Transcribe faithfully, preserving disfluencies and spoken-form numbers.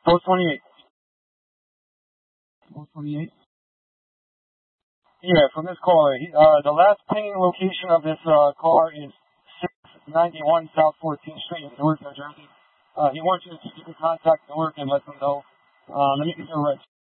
Post twenty-eight. Post twenty-eight. Yeah, from this caller. He, uh, the last pinging location of this uh, car is six ninety-one South fourteenth Street in Newark, New Jersey. Uh, he wants you to keep in contact with Newark and let them know. Uh, let me get your right.